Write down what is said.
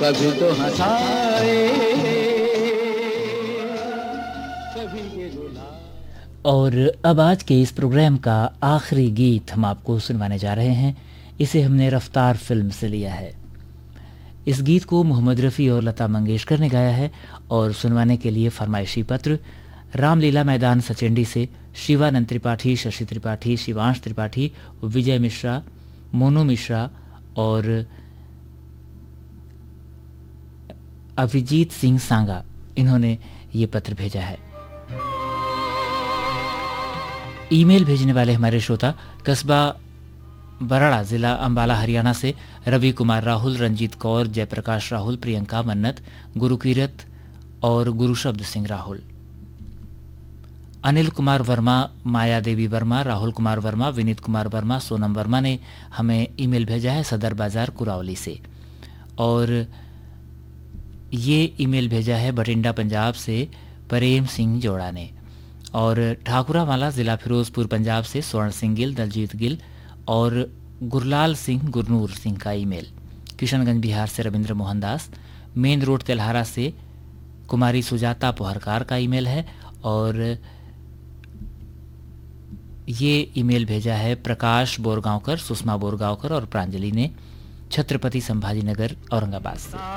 कभी तो हंसाए, कभी ये रुलाए। और अब आज के इस प्रोग्राम का आखिरी गीत हम आपको सुनवाने जा रहे हैं। इसे हमने रफ्तार फिल्म से लिया है। इस गीत को मोहम्मद रफ़ी और लता मंगेशकर ने गाया है और सुनवाने के लिए फरमाइशी पत्र रामलीला मैदान सचेंडी से शिवानंद त्रिपाठी, शशि त्रिपाठी, शिवांश त्रिपाठी, विजय मिश्रा, मोनू मिश्रा और अभिजीत सिंह सांगा, इन्होंने ये पत्र भेजा है। ईमेल भेजने वाले हमारे श्रोता कस्बा बराड़ा, जिला अंबाला, हरियाणा से रवि कुमार राहुल, रंजीत कौर, जयप्रकाश राहुल, प्रियंका मन्नत, गुरुकीरत और गुरुशब्द सिंह राहुल। अनिल कुमार वर्मा, माया देवी वर्मा, राहुल कुमार वर्मा, विनीत कुमार वर्मा, सोनम वर्मा ने हमें ईमेल भेजा है सदर बाजार कुरावली से। और ये ईमेल भेजा है बठिंडा पंजाब से प्रेम सिंह जोड़ा ने। और ठाकुरावाला, ज़िला फिरोज़पुर पंजाब से स्वर्ण सिंह गिल, दलजीत गिल और गुरलाल सिंह गुरनूर सिंह का ईमेल। किशनगंज बिहार से रविंद्र मोहन दास, मेन रोड तेल्हारा से कुमारी सुजाता पोहरकार का ईमेल है। और ये ईमेल भेजा है प्रकाश बोरगांवकर, सुषमा बोरगांवकर और प्रांजलि ने छत्रपति संभाजी नगर औरंगाबाद से।